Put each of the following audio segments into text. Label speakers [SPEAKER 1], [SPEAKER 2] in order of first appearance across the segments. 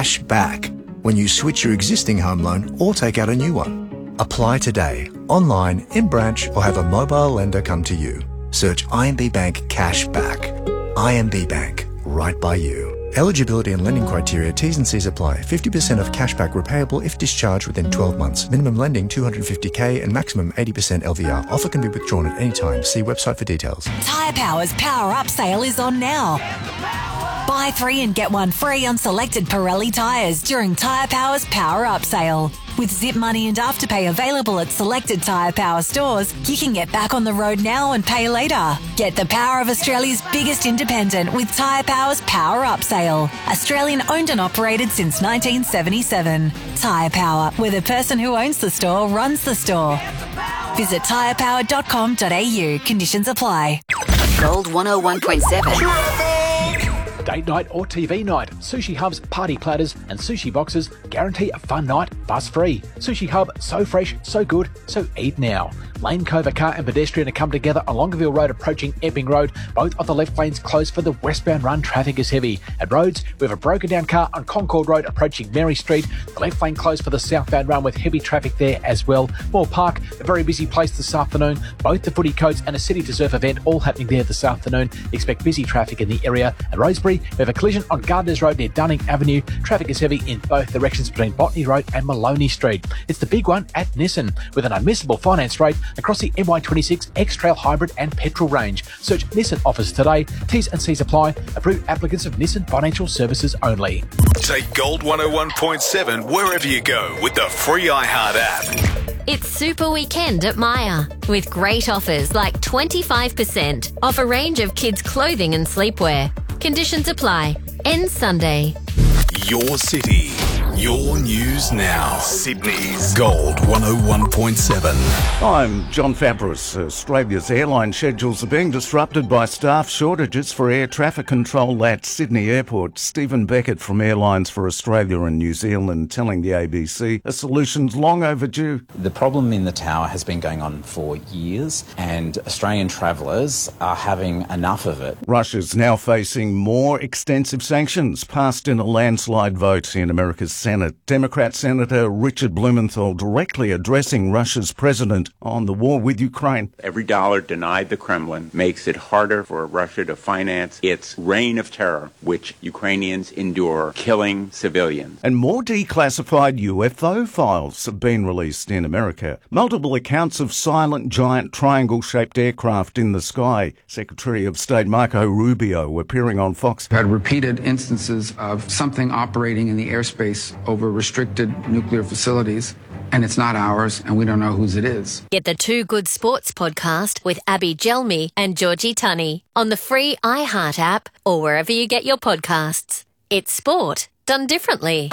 [SPEAKER 1] cash back when you switch your existing home loan or take out a new one. Apply today, online, in branch, or have a mobile lender come to you. Search IMB Bank Cash Back. IMB Bank, right by you. Eligibility and lending criteria, T's and C's apply. 50% of cashback repayable if discharged within 12 months. Minimum lending $250K and maximum 80% LVR. Offer can be withdrawn at any time. See website for details.
[SPEAKER 2] Tyre Power's Power Up sale is on now. Buy 3 and get 1 free on selected Pirelli tyres during Tyre Power's Power Up sale. With Zip Money and Afterpay available at selected Tyre Power stores, you can get back on the road now and pay later. Get the power of Australia's biggest independent with Tyre Power's Power Up sale. Australian owned and operated since 1977. Tyre Power, where the person who owns the store runs the store. Visit tyrepower.com.au. Conditions apply.
[SPEAKER 3] Gold 101.7.
[SPEAKER 4] Date night or TV night, Sushi Hub's party platters and sushi boxes guarantee a fun night, fuss free. Sushi Hub, so fresh, so good, so eat now. Lane Cove car and pedestrian are come together on Longueville Road approaching Epping Road. Both of the left lanes closed for the westbound run. Traffic is heavy. At Rhodes, we have a broken down car on Concord Road approaching Mary Street. The left lane closed for the southbound run with heavy traffic there as well. Moore Park, a very busy place this afternoon. Both the footy codes and a City to Surf event all happening there this afternoon. Expect busy traffic in the area. At Rosebery, we have a collision on Gardners Road near Dunning Avenue. Traffic is heavy in both directions between Botany Road and Maloney Street. It's the big one at Nissan with an unmissable finance rate across the MY26 X-Trail Hybrid and Petrol range. Search Nissan offers today. T's and C's apply. Approved applicants of Nissan Financial Services only.
[SPEAKER 5] Take Gold 101.7 wherever you go with the free iHeart app.
[SPEAKER 6] It's Super Weekend at Myer with great offers like 25% off a range of kids' clothing and sleepwear. Conditions apply. Ends Sunday.
[SPEAKER 5] Your city, your news now. Sydney's Gold 101.7.
[SPEAKER 7] I'm John Fabris. Australia's airline schedules are being disrupted by staff shortages for air traffic control at Sydney Airport. Stephen Beckett from Airlines for Australia and New Zealand telling the ABC a solution's long overdue.
[SPEAKER 8] The problem in the tower has been going on for years and Australian travellers are having enough of it.
[SPEAKER 7] Russia's now facing more extensive sanctions passed in a landslide vote in America's Senate. Democrat Senator Richard Blumenthal directly addressing Russia's president on the war with Ukraine.
[SPEAKER 9] Every dollar denied the Kremlin makes it harder for Russia to finance its reign of terror, which Ukrainians endure, killing civilians.
[SPEAKER 7] And more declassified UFO files have been released in America. Multiple accounts of silent giant triangle-shaped aircraft in the sky. Secretary of State Marco Rubio appearing on Fox.
[SPEAKER 10] Had repeated instances of something operating in the airspace over restricted nuclear facilities, and it's not ours, and we don't know whose it is.
[SPEAKER 6] Get the Two Good Sports podcast with Abby Gelmi and Georgie Tunney on the free iHeart app or wherever you get your podcasts. It's sport done differently.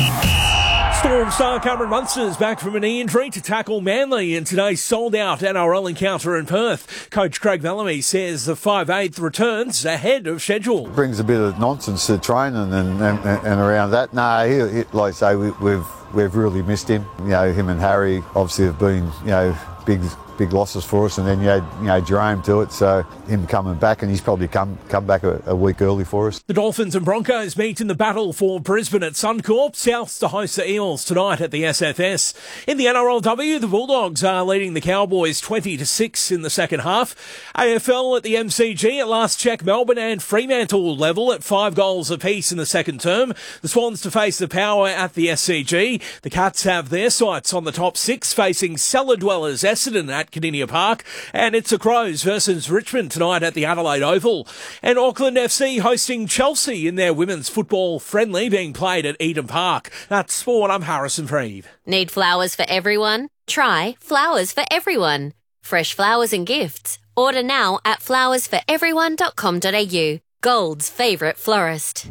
[SPEAKER 11] Storm star Cameron Munster's back from an knee injury to tackle Manly in today's sold-out NRL encounter in Perth. Coach Craig Bellamy says the 5/8 returns ahead of schedule.
[SPEAKER 12] Brings a bit of nonsense to training and around that. No, like I say, we've really missed him. You know, him and Harry obviously have been, big losses for us, and then you had Jerome to it, so him coming back, and he's probably come back a week early for us.
[SPEAKER 11] The Dolphins and Broncos meet in the battle for Brisbane at Suncorp. Souths to host the Eels tonight at the SFS. In the NRLW, the Bulldogs are leading the Cowboys 20-6 in the second half. AFL at the MCG at last check, Melbourne and Fremantle level at 5 goals apiece in the second term. The Swans to face the Power at the SCG. The Cats have their sights on the top 6, facing cellar dwellers Essendon at Kardinia Park, and it's the Crows versus Richmond tonight at the Adelaide Oval. And Auckland FC hosting Chelsea in their women's football friendly being played at Eden Park. That's sport. I'm Harrison Freeve.
[SPEAKER 6] Need flowers for everyone? Try Flowers for Everyone. Fresh flowers and gifts. Order now at flowersforeveryone.com.au. Gold's favourite florist.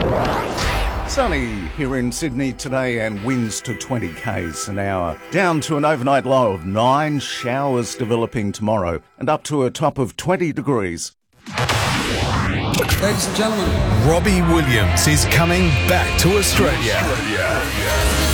[SPEAKER 7] Sunny here in Sydney today and winds to 20 k's an hour. Down to an overnight low of 9, showers developing tomorrow and up to a top of 20 degrees.
[SPEAKER 13] Ladies and gentlemen,
[SPEAKER 5] Robbie Williams is coming back to Australia.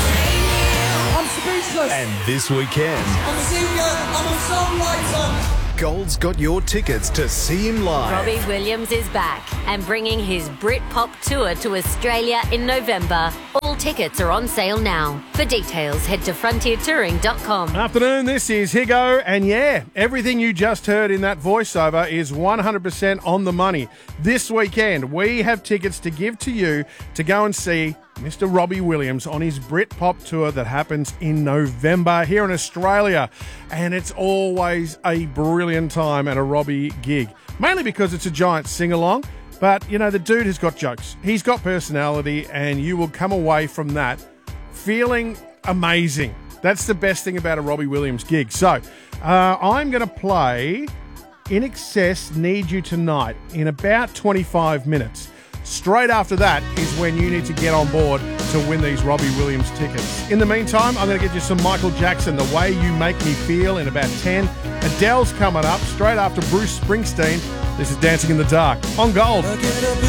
[SPEAKER 13] I'm speechless.
[SPEAKER 5] And this weekend,
[SPEAKER 13] I'm a singer, I'm a songwriter. Gold's got your tickets to see him live.
[SPEAKER 6] Robbie Williams is back and bringing his Britpop tour to Australia in November. All tickets are on sale now. For details, head to frontiertouring.com.
[SPEAKER 14] Afternoon, this is Higo, and yeah, everything you just heard in that voiceover is 100% on the money. This weekend, we have tickets to give to you to go and see Mr. Robbie Williams on his Britpop tour that happens in November here in Australia. And it's always a brilliant time at a Robbie gig, mainly because it's a giant sing-along. But, you know, the dude has got jokes. He's got personality, and you will come away from that feeling amazing. That's the best thing about a Robbie Williams gig. So, I'm going to play In Excess Need You Tonight in about 25 minutes. Straight after that is when you need to get on board to win these Robbie Williams tickets. In the meantime, I'm going to get you some Michael Jackson, The Way You Make Me Feel, in about 10. Adele's coming up straight after Bruce Springsteen. This is Dancing in the Dark on Gold.